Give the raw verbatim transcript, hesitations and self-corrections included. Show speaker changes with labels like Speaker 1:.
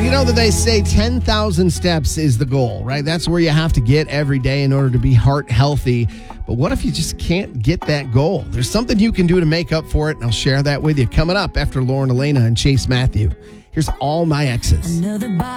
Speaker 1: You know that they say ten thousand steps is the goal, right? That's where you have to get every day in order to be heart healthy. But what if you just can't get that goal? There's something you can do to make up for it, and I'll share that with you coming up after Lauren Elena and Chase Matthew. Here's All My Exes.